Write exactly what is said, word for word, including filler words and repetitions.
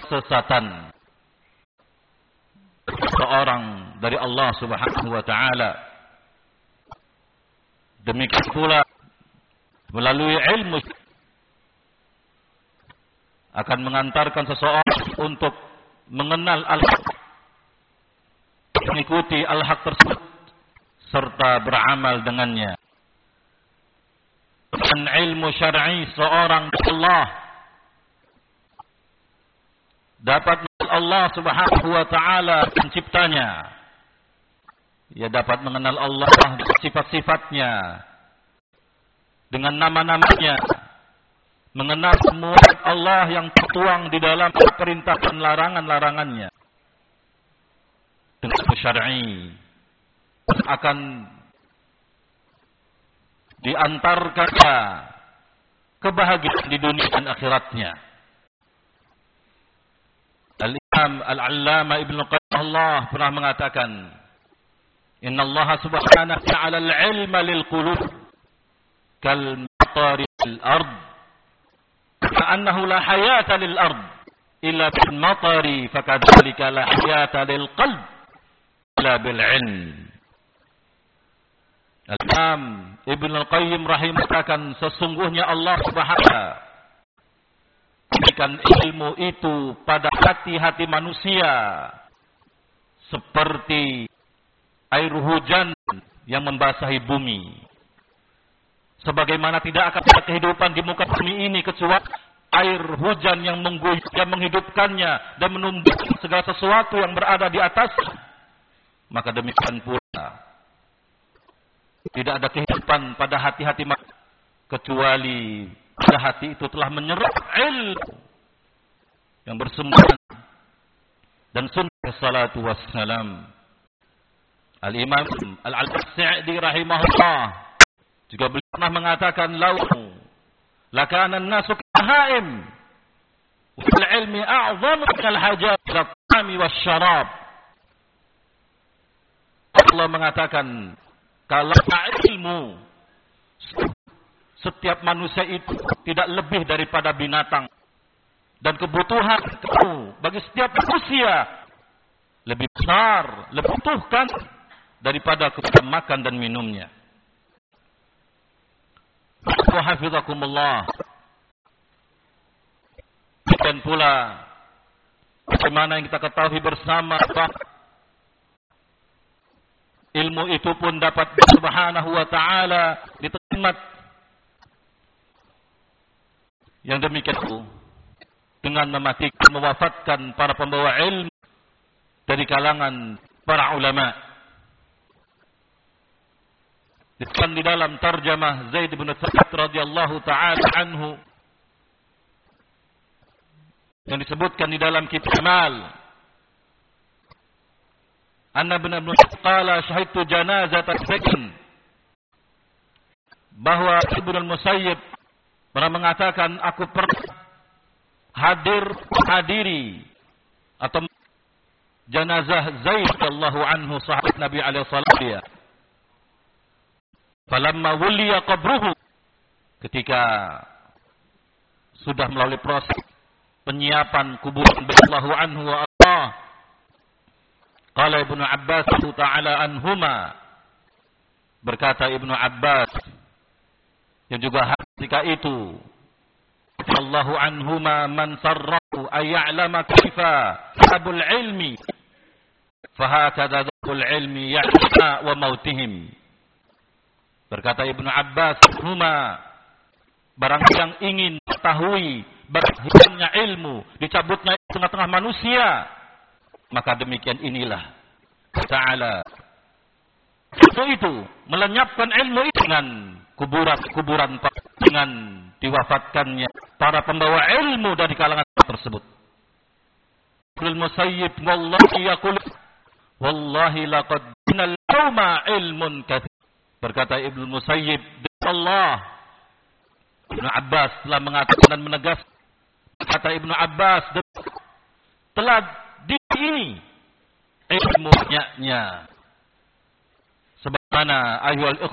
kesesatan seorang dari Allah Subhanahu wa taala. Demikian pula melalui ilmu akan mengantarkan seseorang untuk mengenal al-haq, mengikuti al-haq tersebut serta beramal dengannya. Dan ilmu syar'i seorang Allah dapat mengenal Allah Subhanahu wa taala penciptanya. Ia dapat mengenal Allah sifat-sifatnya dengan nama-namanya, mengenal semua Allah yang tertuang di dalam perintah dan larangan-larangannya. Dengan syar'i akan diantarkannya kebahagiaan di dunia dan akhiratnya. Al-Imam Al-Allama Ibnu Qayyim Allah pernah mengatakan, Inna Allah subhanahu ta'ala al-ilma lil-qulub kal-matari lil-ard ka'annahu la hayata lil-ard illa bil-matari fakadhalika la hayata lil-qalb illa bil-ilm. Al-Imam Ibnu Qayyim rahimahullah, sesungguhnya Allah subhanahu memberikan ilmu itu pada hati-hati manusia seperti air hujan yang membasahi bumi. Sebagaimana tidak akan ada kehidupan di muka bumi ini kecuali air hujan yang mengguyur, yang menghidupkannya dan menumbuhkan segala sesuatu yang berada di atas. Maka demikian pula tidak ada kehidupan pada hati-hati manusia kecuali pada hati itu telah menyerap ilmu yang bersumber dan sunnah salatu wassalam. Al-Imam Al-Sa'di rahimahullah juga pernah mengatakan, lau lakana an-nasu kahaim wal ilmi a'zamu kal hajat at-ta'ami wasyarab. Allah mengatakan, kalau ilmu setiap manusia itu tidak lebih daripada binatang, dan kebutuhan kamu bagi setiap manusia lebih besar, lebih butuhkan daripada kebutuhan makan dan minumnya. Hafizakumullah. Dan pula bagaimana yang kita ketahui bersama, ilmu itu pun dapat subhanahu wa ta'ala diterima. Yang demikian itu dengan mematikan, mewafatkan para pembawa ilmu dari kalangan para ulama. Disebutkan di dalam tarjamah Zaid bin Thabit radhiyallahu ta'ala anhu, yang disebutkan di dalam kitab Amal, Anna bin Ibnu qala syahidtu janazatan sakin, bahwa Ibnu al-Musayyib pernah mengatakan, aku pernah hadir hadiri atau jenazah Zaid radhiyallahu anhu, sahabat Nabi alaihi wasallam. Falamma wuliya qabruhu, ketika sudah melalui proses penyiapan kuburan radhiyallahu anhu wa Allah, qala Ibnu Abbas ta'ala anhuma, berkata Ibnu Abbas yang juga ketika itu, Allahu anhuma, man sarrahu ay ya'lama kaifa abul ilmi fahakadha dzul ilmi ya'ma wa mautihim. Berkata Ibnu Abbas, huma, barang yang ingin mengetahui berhilangnya ilmu, dicabutnya di tengah-tengah manusia, maka demikian inilah ta'ala itu itu melenyapkan ilmu itu dengan kuburan-kuburan, dengan diwafatkannya para pembawa ilmu dari kalangan tersebut. Ibnu Musayyib wallahi yaqul wallahi laqad binal yawma ilmun katsir. Berkata Ibnu Musayyib, Allah, Ibnu Abbas telah mengatakan dan menegas, kata Ibnu Abbas, telah di ini ilmunya. Sebagaimana ayuhal